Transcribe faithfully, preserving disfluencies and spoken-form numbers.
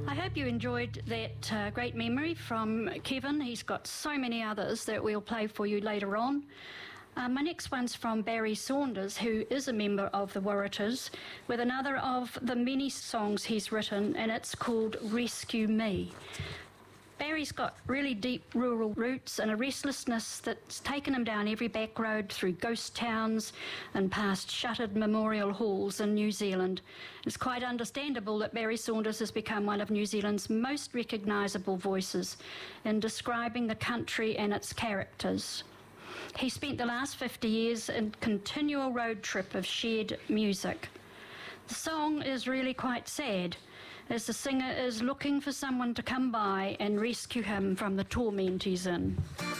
I hope you enjoyed that uh, great memory from Kevin. He's got so many others that we'll play for you later on. Uh, my next one's from Barry Saunders, who is a member of the Waratahs, with another of the many songs he's written, and it's called Rescue Me. Barry's got really deep rural roots and a restlessness that's taken him down every back road through ghost towns and past shuttered memorial halls in New Zealand. It's quite understandable that Barry Saunders has become one of New Zealand's most recognisable voices in describing the country and its characters. He spent the last fifty years in continual road trip of shared music. The song is really quite sad, as the singer is looking for someone to come by and rescue him from the torment he's in.